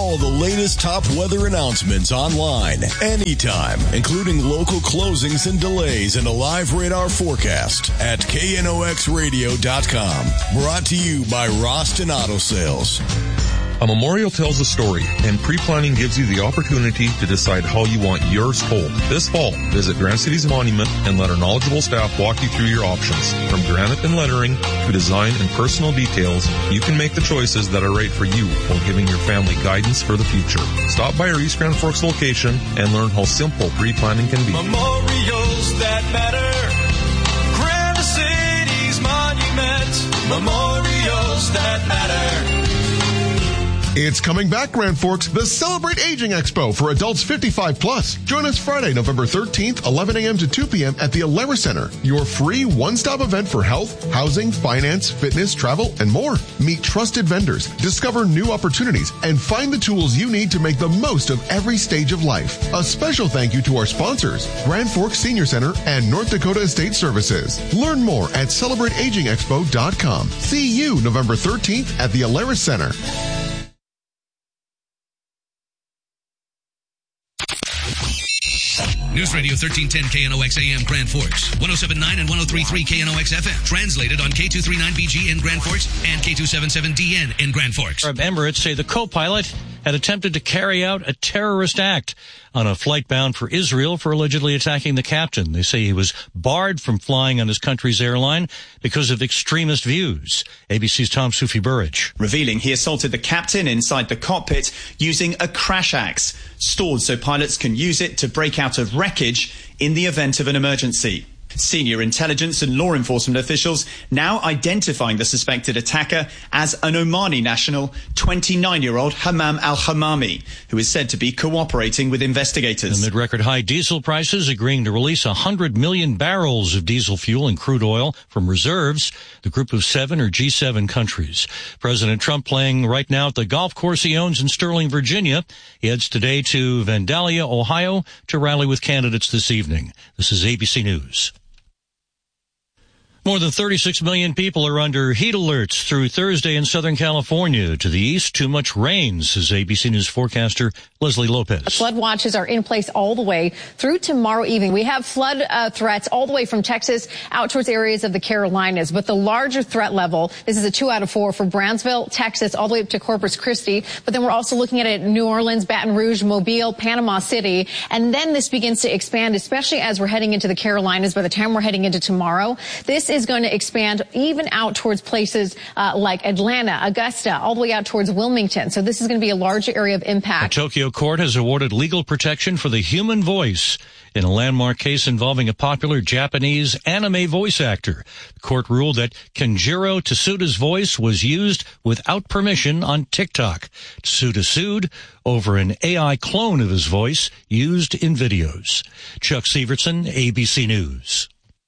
all the latest top weather announcements online, anytime, including local closings and delays and a live radar forecast at knoxradio.com. Brought to you by Roston Auto Sales. A memorial tells a story, and pre-planning gives you the opportunity to decide how you want yours told. This fall, visit Grand City's monument and let our knowledgeable staff walk you through your options. From granite and lettering to design and personal details, you can make the choices that are right for you while giving your family guidance for the future. Stop by our East Grand Forks location and learn how simple pre-planning can be. Memorials that matter. Grand City's monument. Memorials that matter. It's coming back, Grand Forks, the Celebrate Aging Expo for adults 55 plus. Join us Friday, November 13th, 11 a.m. to 2 p.m. at the Alara Center, your free one-stop event for health, housing, finance, fitness, travel, and more. Meet trusted vendors, discover new opportunities, and find the tools you need to make the most of every stage of life. A special thank you to our sponsors, Grand Forks Senior Center and North Dakota Estate Services. Learn more at celebrateagingexpo.com. See you November 13th at the Alara Center. News Radio 1310 KNOX AM Grand Forks, 107.9 and 103.3 KNOX FM. Translated on K239BG in Grand Forks and K277DN in Grand Forks. Arab Emirates say the co-pilot had attempted to carry out a terrorist act on a flight bound for Israel for allegedly attacking the captain. They say he was barred from flying on his country's airline because of extremist views. ABC's Tom Sufi Burridge. Revealing he assaulted the captain inside the cockpit using a crash axe, stored so pilots can use it to break out of wreckage in the event of an emergency. Senior intelligence and law enforcement officials now identifying the suspected attacker as an Omani national, 29-year-old Hammam al-Hamami, who is said to be cooperating with investigators. Amid record high diesel prices, agreeing to release 100 million barrels of diesel fuel and crude oil from reserves. The group of 7 are G7 countries. President Trump playing right now at the golf course he owns in Sterling, Virginia. He heads today to Vandalia, Ohio, to rally with candidates this evening. This is ABC News. More than 36 million people are under heat alerts through Thursday in Southern California. To the east, too much rain, says ABC News forecaster Leslie Lopez. Flood watches are in place all the way through tomorrow evening. We have flood threats all the way from Texas out towards areas of the Carolinas. But the larger threat level, this is a 2 out of 4 for Brownsville, Texas, all the way up to Corpus Christi. But then we're also looking at it in New Orleans, Baton Rouge, Mobile, Panama City. And then this begins to expand, especially as we're heading into the Carolinas. By the time we're heading into tomorrow, this is going to expand even out towards places like Atlanta, Augusta, all the way out towards Wilmington. So this is going to be a larger area of impact. A Tokyo court has awarded legal protection for the human voice in a landmark case involving a popular Japanese anime voice actor. The court ruled that Kenjiro Tsuda's voice was used without permission on TikTok. Tsuda sued over an AI clone of his voice used in videos. Chuck Severson, ABC News.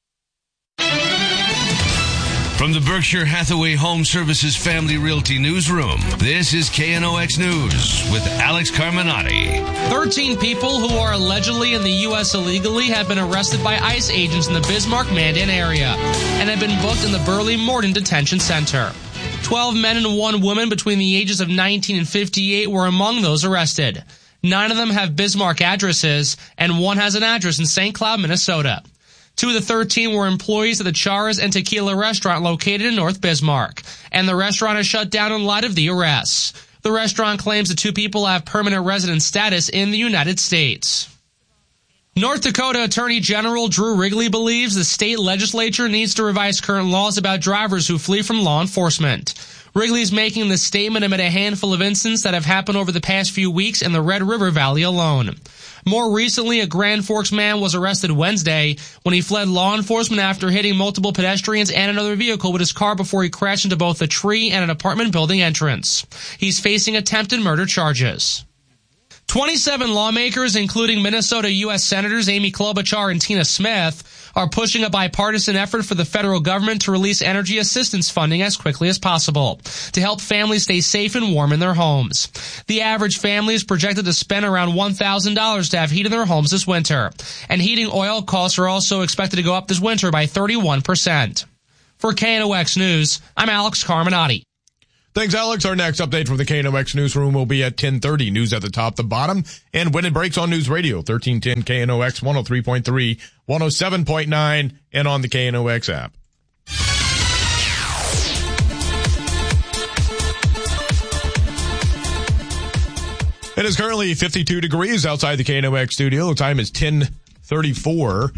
From the Berkshire Hathaway Home Services Family Realty Newsroom, this is KNOX News with Alex Carminati. 13 people who are allegedly in the U.S. illegally have been arrested by ICE agents in the Bismarck-Mandan area and have been booked in the Burley-Morden Detention Center. 12 men and 1 woman between the ages of 19 and 58 were among those arrested. 9 of them have Bismarck addresses, and 1 has an address in St. Cloud, Minnesota. 2 of the 13 were employees of the Charas and Tequila restaurant located in North Bismarck, and the restaurant is shut down in light of the arrests. The restaurant claims the 2 people have permanent resident status in the United States. North Dakota Attorney General Drew Wrigley believes the state legislature needs to revise current laws about drivers who flee from law enforcement. Wrigley's making this statement amid a handful of incidents that have happened over the past few weeks in the Red River Valley alone. More recently, a Grand Forks man was arrested Wednesday when he fled law enforcement after hitting multiple pedestrians and another vehicle with his car before he crashed into both a tree and an apartment building entrance. He's facing attempted murder charges. 27 lawmakers, including Minnesota U.S. Senators Amy Klobuchar and Tina Smith, are pushing a bipartisan effort for the federal government to release energy assistance funding as quickly as possible to help families stay safe and warm in their homes. The average family is projected to spend around $1,000 to have heat in their homes this winter, and heating oil costs are also expected to go up this winter by 31%. For KNOX News, I'm Alex Carminati. Thanks, Alex. Our next update from the KNOX newsroom will be at 10:30. News at the top, the bottom, and when it breaks on News Radio, 1310 KNOX 103.3, 107.9, and on the KNOX app. It is currently 52 degrees outside the KNOX studio. The time is 10:34.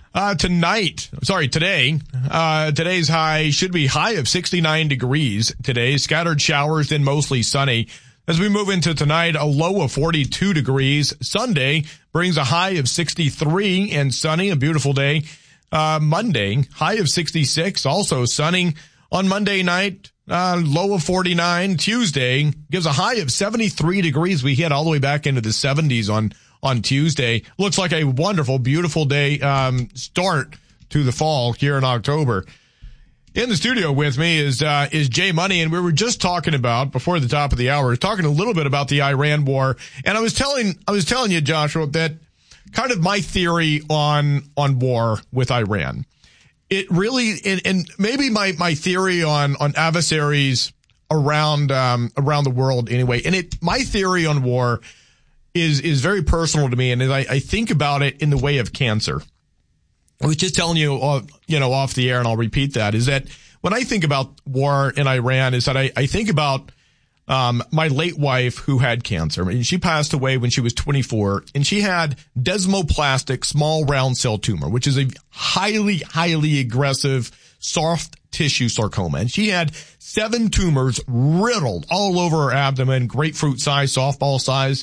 Today's high should be high of 69 degrees today. Scattered showers, then mostly sunny. As we move into tonight, a low of 42 degrees. Sunday brings a high of 63 and sunny, a beautiful day. Monday, high of 66, also sunny. On Monday night, low of 49. Tuesday gives a high of 73 degrees. We hit all the way back into the 70s on Tuesday. Looks like a wonderful, beautiful day, start to the fall here in October. In the studio with me is Jay Money, and we were just talking about, before the top of the hour, talking a little bit about the Iran war. And I was telling you, Joshua, that kind of my theory on war with Iran. It really, and maybe my theory on adversaries around the world anyway. And my theory on war is very personal to me. And I think about it in the way of cancer. I was just telling you, off the air, and I'll repeat that, is that when I think about war in Iran, is that I think about my late wife who had cancer. I mean, she passed away when she was 24, and she had desmoplastic small round cell tumor, which is a highly, highly aggressive soft tissue sarcoma. And she had 7 tumors riddled all over her abdomen, grapefruit size, softball size,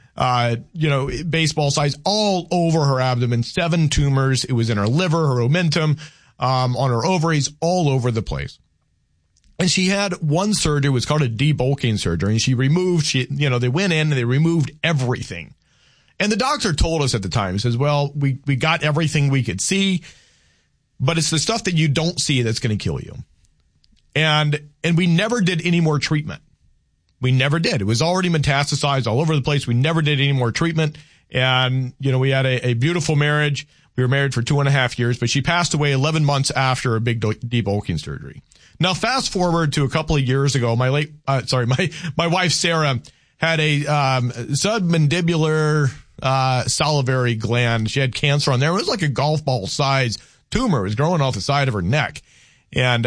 baseball size, all over her abdomen, 7 tumors. It was in her liver, her omentum, on her ovaries, all over the place. And she had one surgery, it was called a debulking surgery, and they went in and they removed everything. And the doctor told us at the time, he says, well, we got everything we could see, but it's the stuff that you don't see that's going to kill you. And we never did any more treatment. We never did. It was already metastasized all over the place. We never did any more treatment. And, we had a beautiful marriage. We were married for 2.5 years, but she passed away 11 months after a big debulking surgery. Now, fast forward to a couple of years ago, my wife, Sarah, had a submandibular salivary gland. She had cancer on there. It was like a golf ball size tumor. It was growing off the side of her neck. And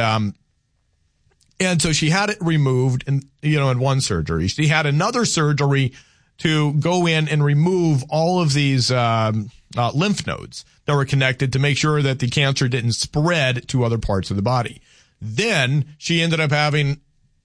so she had it removed in one surgery. She had another surgery to go in and remove all of these lymph nodes that were connected to make sure that the cancer didn't spread to other parts of the body. Then she ended up having,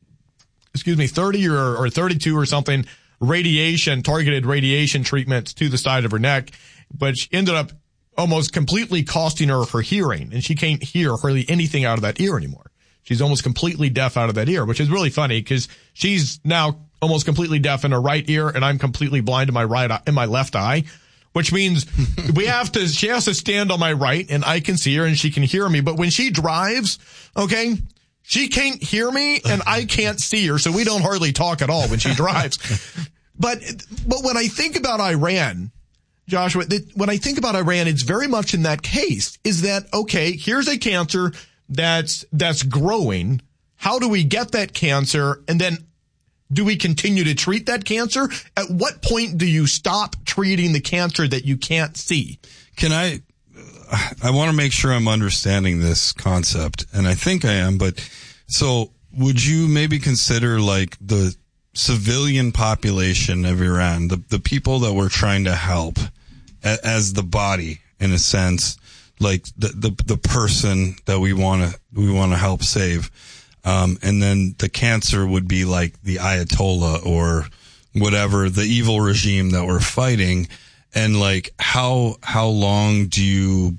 30 or 32 or something targeted radiation treatments to the side of her neck, but she ended up almost completely costing her hearing, and she can't hear hardly anything out of that ear anymore. She's almost completely deaf out of that ear, which is really funny because she's now almost completely deaf in her right ear, and I'm completely blind in my left eye, which means she has to stand on my right, and I can see her and she can hear me. But when she drives, okay, she can't hear me and I can't see her, so we don't hardly talk at all when she drives. But when I think about Iran, Joshua, when I think about Iran, it's very much in that case, is that, okay, here's a cancer that's growing. How do we get that cancer? And then do we continue to treat that cancer? At what point do you stop treating the cancer that you can't see? I want to make sure I'm understanding this concept, and I think I am, but so would you maybe consider like the civilian population of Iran, the people that we're trying to help as the body, in a sense, like the person that we want to help save? And then the cancer would be like the Ayatollah or whatever, the evil regime that we're fighting. And like, how long do you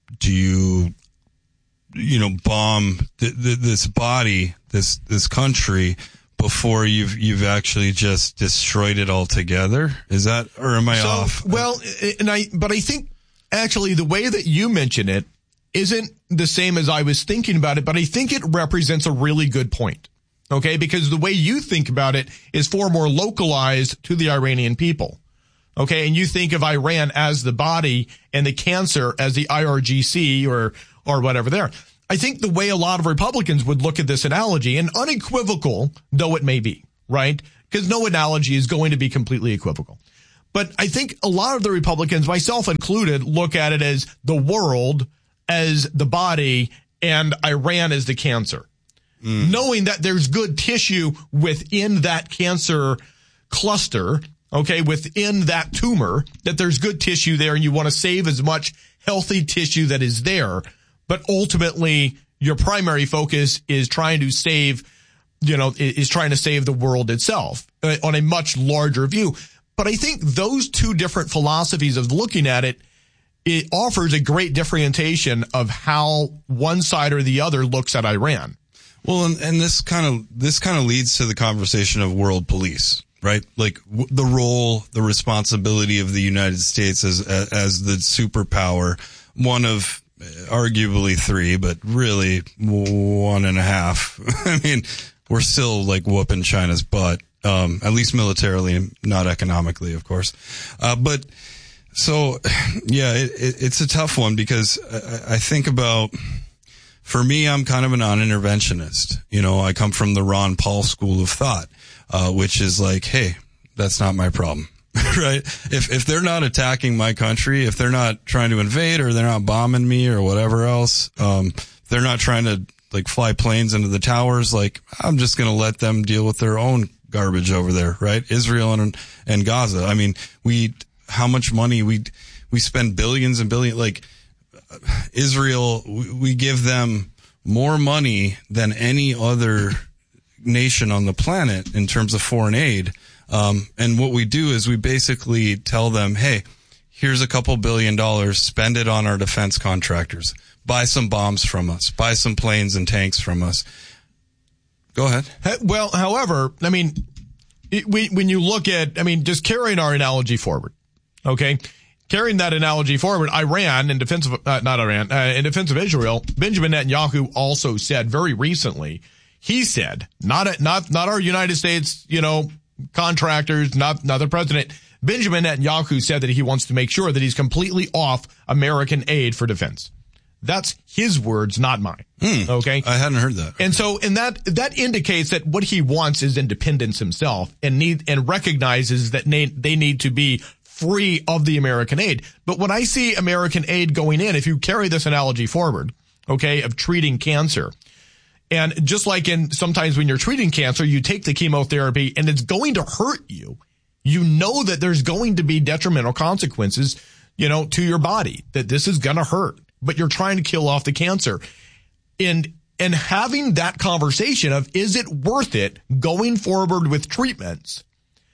bomb this body, this country before you've actually just destroyed it altogether? Is that, or am I off? Well, but I think actually the way that you mention it isn't the same as I was thinking about it, but I think it represents a really good point. Okay, because the way you think about it is far more localized to the Iranian people. Okay, and you think of Iran as the body and the cancer as the IRGC or whatever there. I think the way a lot of Republicans would look at this analogy, and unequivocal though it may be, right? Because no analogy is going to be completely equivocal. But I think a lot of the Republicans, myself included, look at it as the world as the body and Iran as the cancer. Knowing that there's good tissue within that cancer cluster, okay, within that tumor, that there's good tissue there and you want to save as much healthy tissue that is there. But ultimately, your primary focus is trying to save, is trying to save the world itself on a much larger view. But I think those two different philosophies of looking at it, it offers a great differentiation of how one side or the other looks at Iran. Well, and this kind of leads to the conversation of world police, right? Like the role, the responsibility of the United States as the superpower, one of arguably three, but really 1.5. I mean, we're still like whooping China's butt, at least militarily, not economically, of course. But so, yeah, it's a tough one because I think about. For me, I'm kind of a non-interventionist. I come from the Ron Paul school of thought, which is like, hey, that's not my problem, right? If they're not attacking my country, if they're not trying to invade or they're not bombing me or whatever else, they're not trying to like fly planes into the towers, like I'm just going to let them deal with their own garbage over there, right? Israel and Gaza. I mean, how much money we spend billions and billions, like, Israel, we give them more money than any other nation on the planet in terms of foreign aid. And what we do is we basically tell them, hey, here's a couple $1 billion, spend it on our defense contractors, buy some bombs from us, buy some planes and tanks from us. Go ahead. Well, however, I mean, when you look at, just carrying our analogy forward, okay? Carrying that analogy forward, Iran in defense of, in defense of Israel, Benjamin Netanyahu also said very recently, he said, not our United States, contractors, not the president. Benjamin Netanyahu said that he wants to make sure that he's completely off American aid for defense. That's his words, not mine. Okay. I hadn't heard that. And so, that indicates that what he wants is independence himself and recognizes that they need to be free of the American aid. But when I see American aid going in, if you carry this analogy forward, okay, of treating cancer, and just like sometimes when you're treating cancer, you take the chemotherapy and it's going to hurt you. You know that there's going to be detrimental consequences, to your body, that this is going to hurt, but you're trying to kill off the cancer. And having that conversation of, is it worth it going forward with treatments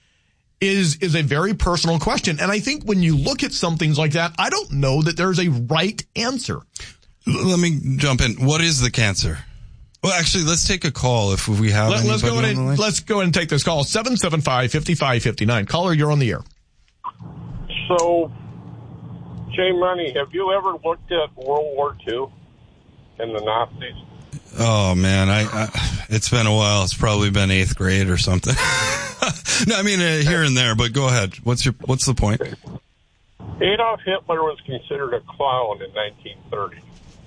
is a very personal question. And I think when you look at some things like that, I don't know that there's a right answer. Let me jump in. What is the cancer? Well, actually, let's take a call if we have anybody let's go on the line. Let's go ahead and take this call. 775-5559. Caller, you're on the air. So, Jay Money, have you ever looked at World War II and the Nazis? Oh man, it's been a while. It's probably been 8th grade or something. No, here and there, but go ahead. What's the point? Adolf Hitler was considered a clown in 1930.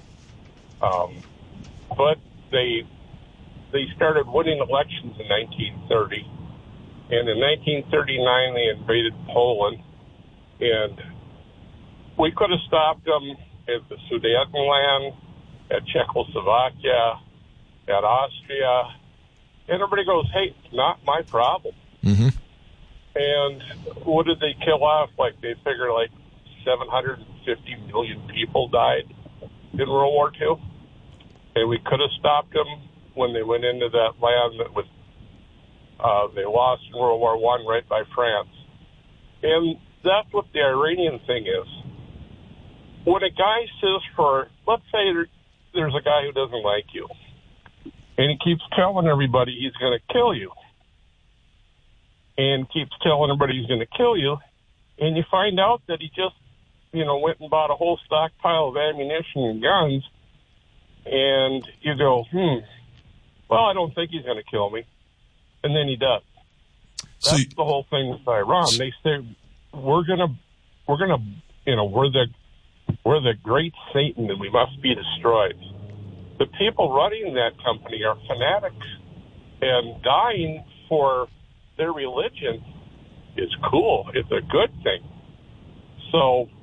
But they started winning elections in 1930. And in 1939, they invaded Poland. And we could have stopped them at the Sudetenland, at Czechoslovakia, at Austria. And everybody goes, hey, not my problem. Mm-hmm. And what did they kill off? They figure 750 million people died in World War II. And we could have stopped them when they went into that land that was, they lost in World War I right by France. And that's what the Iranian thing is. When a guy says let's say there's a guy who doesn't like you, and he keeps telling everybody he's going to kill you, and keeps telling everybody he's going to kill you, and you find out that he just, went and bought a whole stockpile of ammunition and guns, and you go, well, I don't think he's going to kill me, and then he does. That's the whole thing with Iran. They say we're the great Satan and we must be destroyed. the people running that company are fanatics, and dying for their religion is cool. It's a good thing. So